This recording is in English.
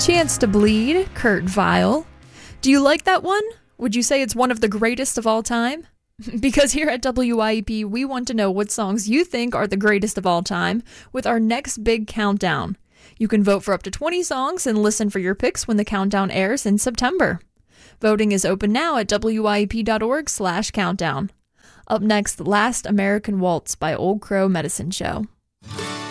Chance to Bleed, Kurt Vile. Do you like that one? Would you say it's one of the greatest of all time? Because here at WYEP, we want to know what songs you think are the greatest of all time with our next big countdown. You can vote for up to 20 songs and listen for your picks when the countdown airs in September. Voting is open now at wyep.org/countdown. Up next, Last American Waltz by Old Crow Medicine Show.